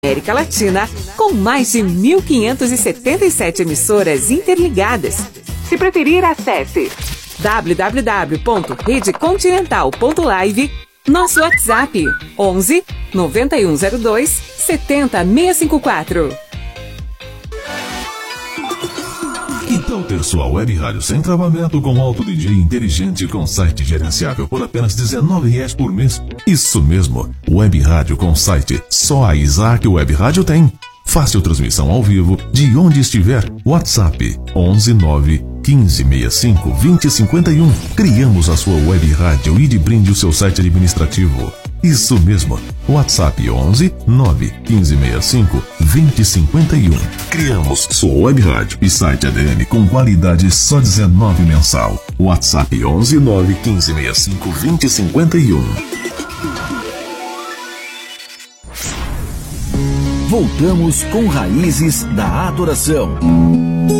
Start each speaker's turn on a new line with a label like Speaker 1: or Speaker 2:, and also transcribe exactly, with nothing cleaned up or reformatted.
Speaker 1: América Latina, com mais de mil quinhentas e setenta e sete emissoras interligadas. Se preferir, acesse w w w ponto rede continental ponto live, nosso WhatsApp onze, noventa e um zero dois, setenta, seiscentos e cinquenta e quatro.
Speaker 2: Que tal ter sua web rádio sem travamento com alto D J inteligente com site gerenciável por apenas dezenove reais por mês? Isso mesmo, web rádio com site. Só a Isaac Web Rádio tem. Fácil transmissão ao vivo de onde estiver. WhatsApp onze, nove, quinze, sessenta e cinco, vinte, cinquenta e um. Criamos a sua web rádio e de brinde o seu site administrativo. Isso mesmo, WhatsApp onze, nove, quinze, sessenta e cinco, vinte, cinquenta e um. Criamos sua web rádio e site A D M com qualidade só dezenove mensal. WhatsApp onze, nove, quinze, sessenta e cinco, vinte, cinquenta e um.
Speaker 3: Voltamos com Raízes da Adoração.